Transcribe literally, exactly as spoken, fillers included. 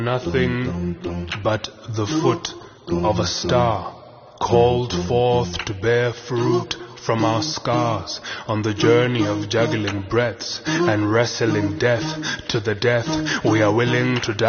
nothing but the foot of a star, called forth to bear fruit from our scars, on the journey of juggling breaths and wrestling death to the death we are willing to die.